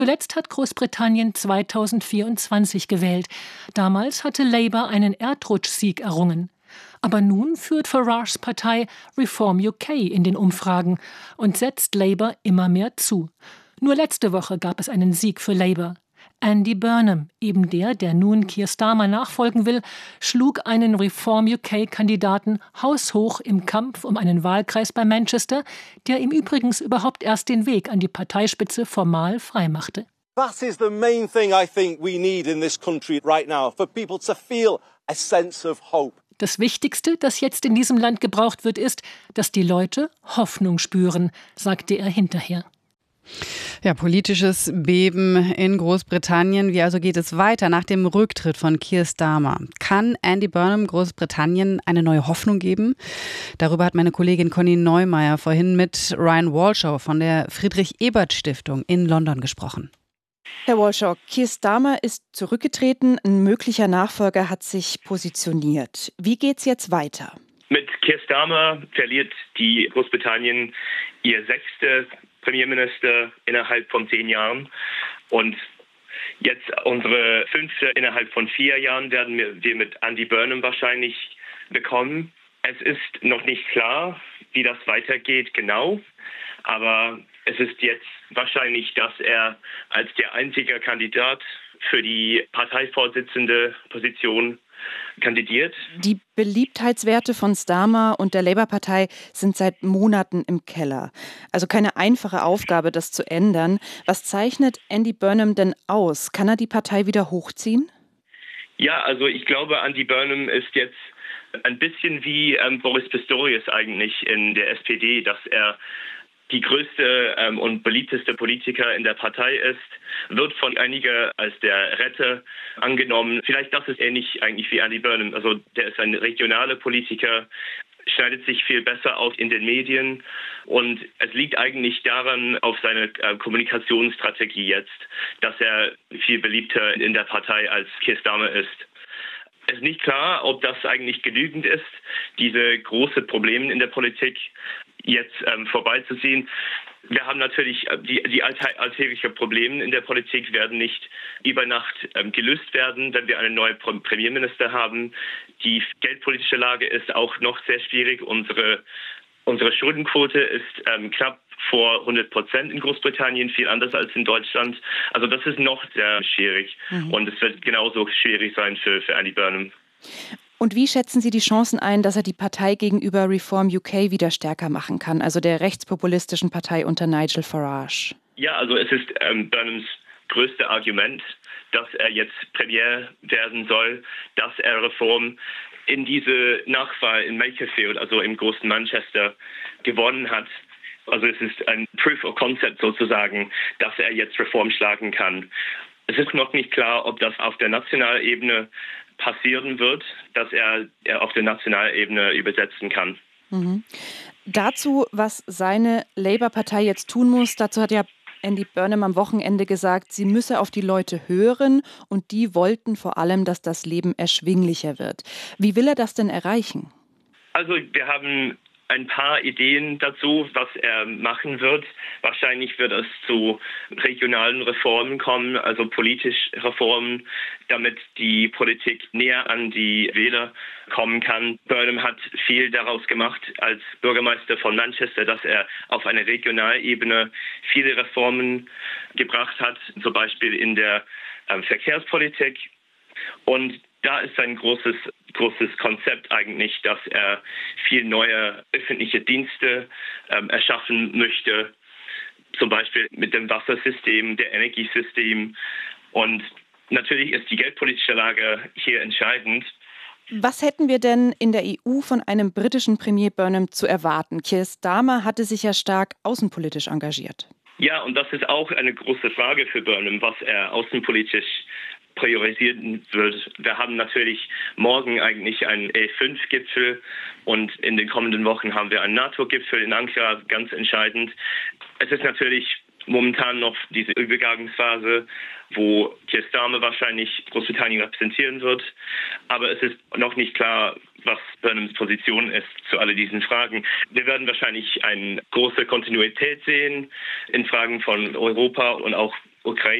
Zuletzt hat Großbritannien 2024 gewählt. Damals hatte Labour einen Erdrutschsieg errungen. Aber nun führt Farages Partei Reform UK in den Umfragen und setzt Labour immer mehr zu. Nur letzte Woche gab es einen Sieg für Labour. Andy Burnham, eben der nun Keir Starmer nachfolgen will, schlug einen Reform UK-Kandidaten haushoch im Kampf um einen Wahlkreis bei Manchester, der ihm übrigens überhaupt erst den Weg an die Parteispitze formal freimachte. That is the main thing I think we need in this country right now, for people to feel a sense of hope. Das Wichtigste, das jetzt in diesem Land gebraucht wird, ist, dass die Leute Hoffnung spüren, sagte er hinterher. Ja, politisches Beben in Großbritannien. Wie also geht es weiter nach dem Rücktritt von Keir Starmer? Kann Andy Burnham Großbritannien eine neue Hoffnung geben? Darüber hat meine Kollegin Conny Neumeier vorhin mit Ryan Walshaw von der Friedrich-Ebert-Stiftung in London gesprochen. Herr Walshaw, Keir Starmer ist zurückgetreten, ein möglicher Nachfolger hat sich positioniert. Wie geht's jetzt weiter? Mit Keir Starmer verliert die Großbritannien ihr 6. Premierminister innerhalb von 10 Jahren. Und jetzt unsere 5. innerhalb von 4 Jahren werden wir mit Andy Burnham wahrscheinlich bekommen. Es ist noch nicht klar, wie das weitergeht genau. Aber es ist jetzt wahrscheinlich, dass er als der einzige Kandidat für die parteivorsitzende Position kandidiert. Die Beliebtheitswerte von Starmer und der Labour-Partei sind seit Monaten im Keller. Also keine einfache Aufgabe, das zu ändern. Was zeichnet Andy Burnham denn aus? Kann er die Partei wieder hochziehen? Ja, also ich glaube, Andy Burnham ist jetzt ein bisschen wie Boris Pistorius eigentlich in der SPD, dass er die größte und beliebteste Politiker in der Partei ist, wird von einigen als der Retter angenommen. Vielleicht das ist ähnlich eigentlich wie Andy Burnham. Also der ist ein regionaler Politiker, schneidet sich viel besser aus in den Medien und es liegt eigentlich daran auf seine Kommunikationsstrategie jetzt, dass er viel beliebter in der Partei als Keir Starmer ist. Es ist nicht klar, ob das eigentlich genügend ist, diese großen Probleme in der Politik jetzt vorbeizuziehen. Wir haben natürlich die alltäglichen Probleme in der Politik werden nicht über Nacht gelöst werden, wenn wir einen neuen Premierminister haben. Die geldpolitische Lage ist auch noch sehr schwierig. Unsere Schuldenquote ist knapp vor 100% in Großbritannien, viel anders als in Deutschland. Also das ist noch sehr schwierig und es wird genauso schwierig sein für Andy Burnham. Und wie schätzen Sie die Chancen ein, dass er die Partei gegenüber Reform UK wieder stärker machen kann, also der rechtspopulistischen Partei unter Nigel Farage? Ja, also es ist Burnhams größtes Argument, dass er jetzt Premier werden soll, dass er Reform in diese Nachwahl in Makerfield, also im großen Manchester, gewonnen hat. Also es ist ein Proof of Concept sozusagen, dass er jetzt Reform schlagen kann. Es ist noch nicht klar, ob das auf der nationalen Ebene passieren wird, dass er auf der nationalen Ebene übersetzen kann. Dazu, was seine Labour-Partei jetzt tun muss, dazu hat ja Andy Burnham am Wochenende gesagt, sie müsse auf die Leute hören und die wollten vor allem, dass das Leben erschwinglicher wird. Wie will er das denn erreichen? Also wir haben ein paar Ideen dazu, was er machen wird. Wahrscheinlich wird es zu regionalen Reformen kommen, also politische Reformen, damit die Politik näher an die Wähler kommen kann. Burnham hat viel daraus gemacht als Bürgermeister von Manchester, dass er auf einer regionalen Ebene viele Reformen gebracht hat, zum Beispiel in der Verkehrspolitik. Und da ist ein großes Konzept eigentlich, dass er viel neue öffentliche Dienste erschaffen möchte, zum Beispiel mit dem Wassersystem, der Energiesystem. Und natürlich ist die geldpolitische Lage hier entscheidend. Was hätten wir denn in der EU von einem britischen Premier Burnham zu erwarten? Keir Starmer hatte sich ja stark außenpolitisch engagiert. Ja, und das ist auch eine große Frage für Burnham, was er außenpolitisch priorisieren wird. Wir haben natürlich morgen eigentlich einen E5-Gipfel und in den kommenden Wochen haben wir einen NATO-Gipfel in Ankara, ganz entscheidend. Es ist natürlich momentan noch diese Übergangsphase, wo Keir Starmer wahrscheinlich Großbritannien repräsentieren wird. Aber es ist noch nicht klar, was Burnhams Position ist zu all diesen Fragen. Wir werden wahrscheinlich eine große Kontinuität sehen in Fragen von Europa und auch Ukraine